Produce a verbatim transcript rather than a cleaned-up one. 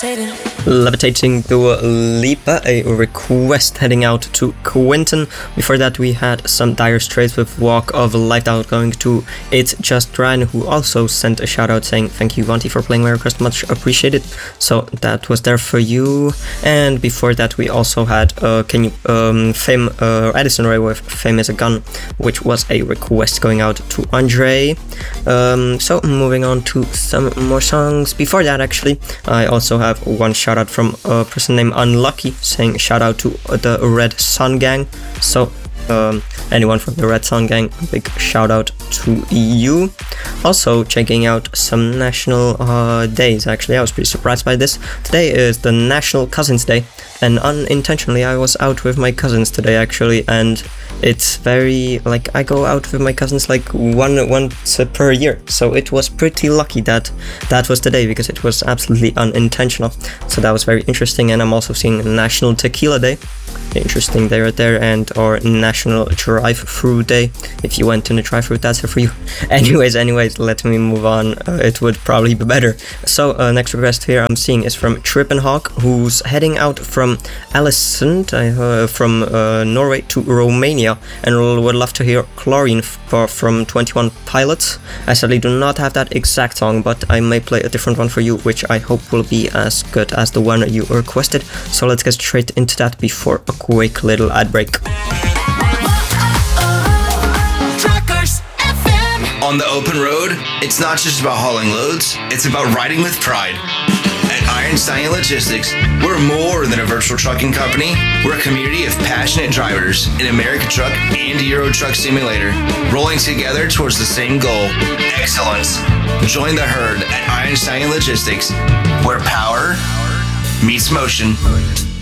Levitating Dua Lipa, a request heading out to Quentin. Before that we had some Dire Straits with Walk of Life out going to It's Just Ryan, who also sent a shout out saying thank you Vanti for playing my request, much appreciated. So that was there for you. And before that we also had uh, can you um, fame uh, Addison Rae with Fame is a Gun, which was a request going out to Andre. Um, so moving on to some more songs. Before that actually I also have one shout out from a person named Unlucky saying shout out to the Red Sun Gang. So um, anyone from the Red Sun Gang, a big shout out to you. Also checking out some national uh, days. Actually I was pretty surprised by this. Today is the National Cousins Day, and unintentionally I was out with my cousins today actually, and it's very like I go out with my cousins like one once per year, so it was pretty lucky that that was today because it was absolutely unintentional. So that was very interesting. And I'm also seeing National Tequila Day, interesting day right there, and or National Drive-Through Day. If you went to the drive-through, that's it for you. anyways anyways let me move on, uh, it would probably be better. So uh, next request here I'm seeing is from Trippenhawk, who's heading out from Alisund uh, from uh, Norway to Romania, and would love to hear Chlorine f- from twenty-one Pilots. I sadly do not have that exact song, but I may play a different one for you, which I hope will be as good as the one you requested. So let's get straight into that before a quick little ad break. On the open road, it's not just about hauling loads, it's about riding with pride. At Iron Stallion Logistics, we're more than a virtual trucking company. We're a community of passionate drivers in American Truck and Euro Truck Simulator, rolling together towards the same goal, excellence. Join the herd at Iron Stallion Logistics, where power meets motion.